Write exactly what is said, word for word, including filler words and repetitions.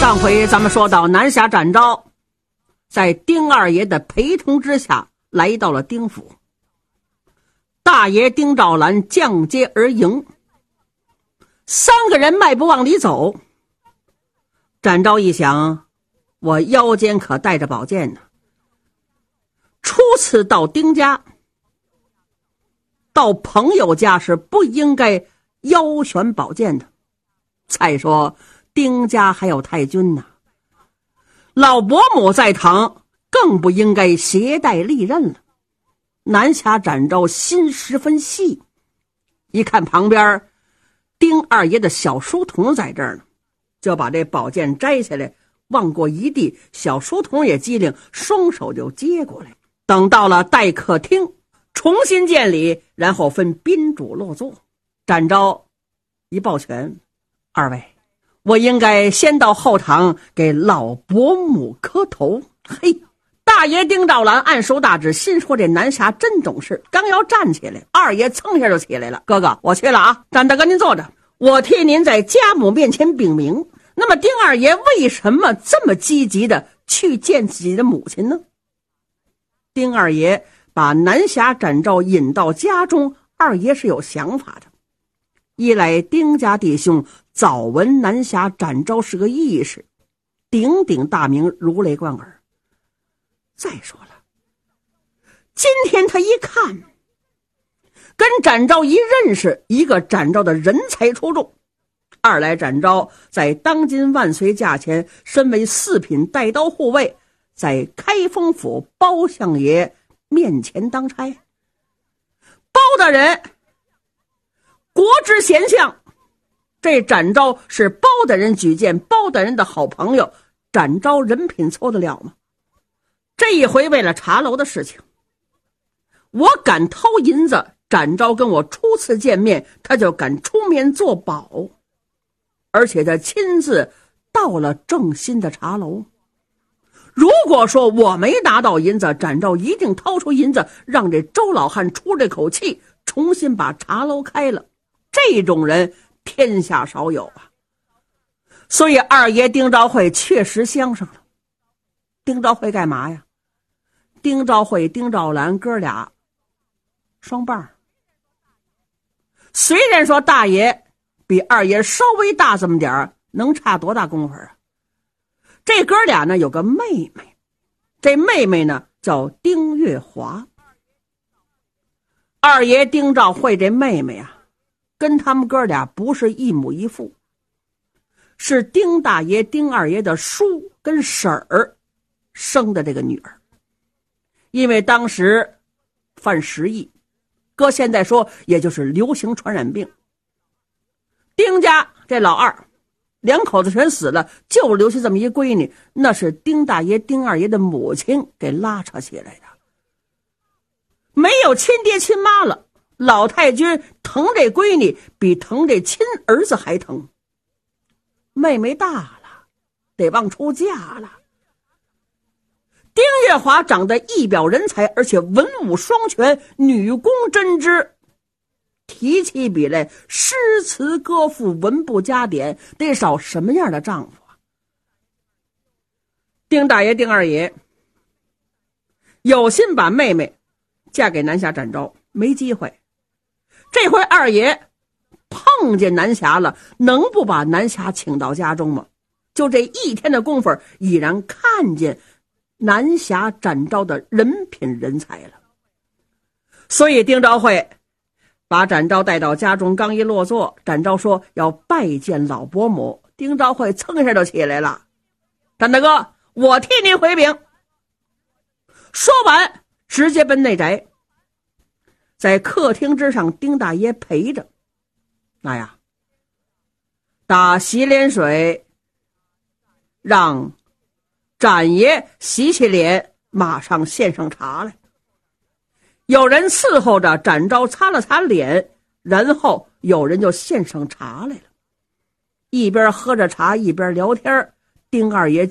上回咱们说到南侠展昭在丁二爷的陪同之下来到了丁府，大爷丁兆兰降阶而迎，三个人迈步往里走。展昭一想，我腰间可带着宝剑呢，初次到丁家，到朋友家是不应该腰悬宝剑的。再说丁家还有太君呢，老伯母在堂，更不应该携带利刃了。南侠展昭心十分细，一看旁边丁二爷的小书童在这儿呢，就把这宝剑摘下来望过一地，小书童也机灵，双手就接过来。等到了待客厅，重新见礼，然后分宾主落座。展昭一抱拳，二位，我应该先到后堂给老伯母磕头。嘿，大爷丁兆兰按手大指，心说这南侠真懂事，刚要站起来，二爷蹭一下就起来了。哥哥，我去了啊，展大哥您坐着，我替您在家母面前禀明。那么丁二爷为什么这么积极的去见自己的母亲呢？丁二爷把南侠展昭引到家中，二爷是有想法的。一来丁家弟兄早闻南侠展昭是个义士，鼎鼎大名，如雷贯耳。再说了，今天他一看，跟展昭一认识，一个展昭的人才出众，二来展昭在当今万岁驾前身为四品带刀护卫，在开封府包相爷面前当差。包大人国之贤相，这展昭是包大人举荐，包大人的好朋友，展昭人品凑得了吗？这一回为了茶楼的事情，我敢掏银子，展昭跟我初次见面，他就敢出面作保，而且他亲自到了正新的茶楼。如果说我没拿到银子，展昭一定掏出银子，让这周老汉出这口气，重新把茶楼开了。这种人天下少有啊，所以二爷丁兆会确实相上了。丁兆会干嘛呀？丁兆会、丁兆兰哥俩双棒。虽然说大爷比二爷稍微大这么点儿，能差多大功夫啊？这哥俩呢有个妹妹，这妹妹呢叫丁月华。二爷丁兆会这妹妹啊，跟他们哥俩不是一母一父，是丁大爷丁二爷的叔跟婶儿生的这个女儿。因为当时犯十亿，搁现在说也就是流行传染病，丁家这老二两口子全死了，就留下这么一闺女，那是丁大爷丁二爷的母亲给拉扯起来的。没有亲爹亲妈了，老太君疼这闺女比疼这亲儿子还疼。妹妹大了，得往出嫁了。丁月华长得一表人才，而且文武双全，女工针织，提起笔来诗词歌赋文不加点，得找什么样的丈夫啊？丁大爷丁二爷有心把妹妹嫁给南侠展昭，没机会。这回二爷碰见南侠了，能不把南侠请到家中吗？就这一天的功夫，已然看见南侠展昭的人品人才了。所以丁兆会把展昭带到家中，刚一落座，展昭说要拜见老伯母，丁兆会蹭一下就起来了。展大哥，我替您回禀。说完直接奔内宅，在客厅之上，丁大爷陪着。那呀，打洗脸水，让展爷洗洗脸，马上献上茶来。有人伺候着展昭擦了擦脸，然后有人就献上茶来了。一边喝着茶一边聊天，丁二爷